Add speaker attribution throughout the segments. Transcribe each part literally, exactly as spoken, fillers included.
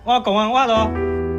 Speaker 1: 我讲完我咯。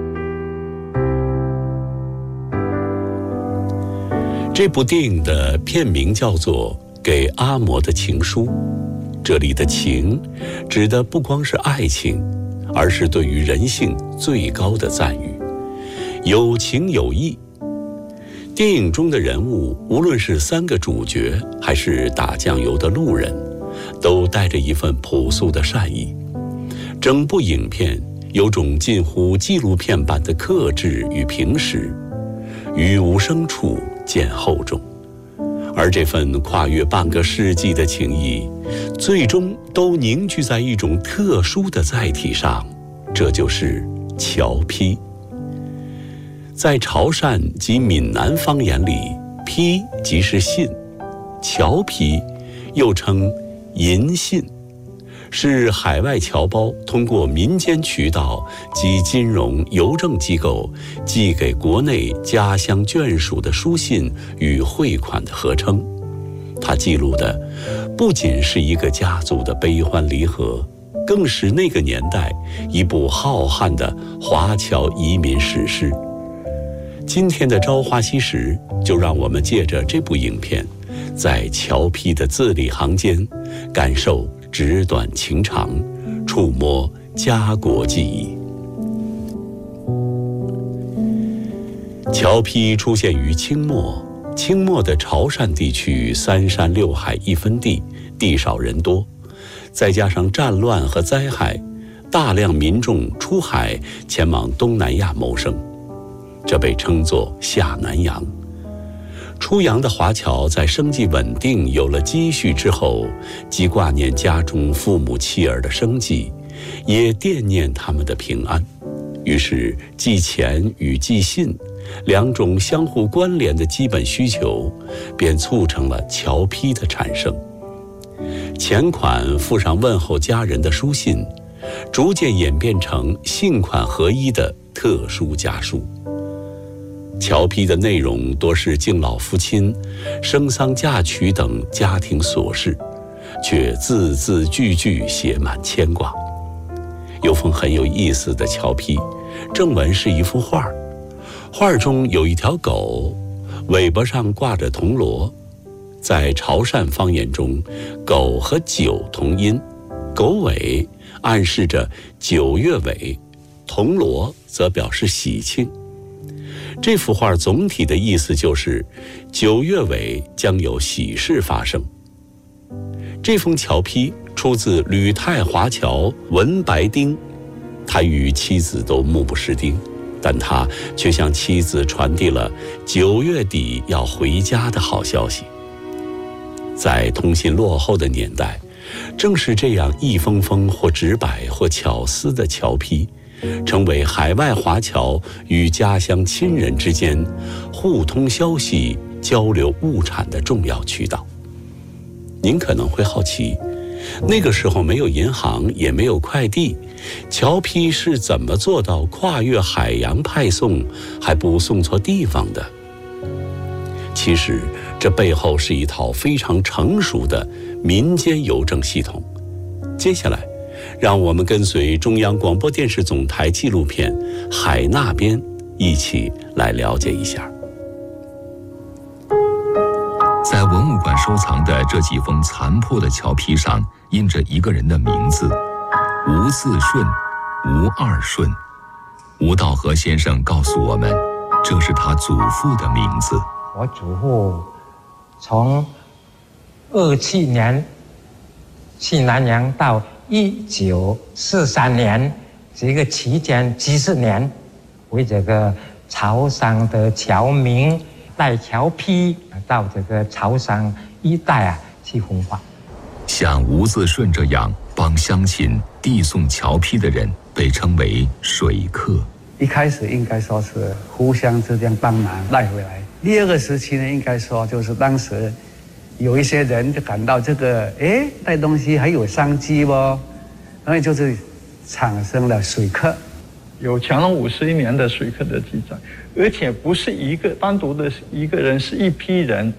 Speaker 2: 这部电影的片名叫做《给阿嬷的情书》，这里的情指的不光是爱情，而是对于人性最高的赞誉，有情有义。电影中的人物，无论是三个主角还是打酱油的路人，都带着一份朴素的善意。整部影片有种近乎纪录片般的克制与平实，于无声处见厚重。而这份跨越半个世纪的情谊，最终都凝聚在一种特殊的载体上，这就是侨批。在潮汕及闽南方言里，批即是信，侨批又称银信，是海外侨胞通过民间渠道及金融邮政机构寄给国内家乡眷属的书信与汇款的合称。它记录的不仅是一个家族的悲欢离合，更是那个年代一部浩瀚的华侨移民史诗。今天的朝花夕拾，就让我们借着这部影片，在侨批的字里行间，感受纸短情长，触摸家国记忆。侨批出现于清末，清末的潮汕地区三山六海一分地，地少人多，再加上战乱和灾害，大量民众出海前往东南亚谋生，这被称作下南洋。出洋的华侨在生计稳定、有了积蓄之后，既挂念家中父母妻儿的生计，也惦念他们的平安。于是寄钱与寄信两种相互关联的基本需求，便促成了侨批的产生。钱款附上问候家人的书信，逐渐演变成信款合一的特殊家书。侨批的内容多是敬老夫亲、生丧嫁娶等家庭琐事，却字字句句写满牵挂。有封很有意思的侨批，正文是一幅画，画中有一条狗，尾巴上挂着铜锣。在潮汕方言中，狗和九同音，狗尾暗示着九月尾，铜锣则表示喜庆。这幅画总体的意思就是九月尾将有喜事发生。这封侨批出自吕泰华侨文白丁，他与妻子都目不识丁，但他却向妻子传递了九月底要回家的好消息。在通信落后的年代，正是这样一封封或直白或巧思的侨批，成为海外华侨与家乡亲人之间互通消息、交流物产的重要渠道。您可能会好奇，那个时候没有银行，也没有快递，侨批是怎么做到跨越海洋派送，还不送错地方的？其实，这背后是一套非常成熟的民间邮政系统。接下来，让我们跟随中央广播电视总台纪录片《海那边》一起来了解一下。
Speaker 3: 在文物馆收藏的这几封残破的侨批上，印着一个人的名字：吴自顺、吴二顺。吴道和先生告诉我们，这是他祖父的名字。
Speaker 4: 我祖父从二七年去南洋到一九四三年这个期间几十年，为这个潮汕的侨民带侨批到这个潮汕一带啊去分发。
Speaker 3: 像吴自顺这样帮乡亲递送侨批的人，被称为水客。
Speaker 5: 一开始应该说是互相之间帮忙带回来。第二个时期呢，应该说就是当时有一些人就感到这个哎带东西还有商机哦，然后就是产生了水客。
Speaker 6: 有乾隆五十一年的水客的记载，而且不是一个单独的一个人，是一批人。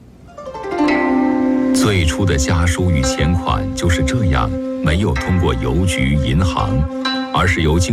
Speaker 3: 最初的家书与钱款就是这样，没有通过邮局、银行，而是由经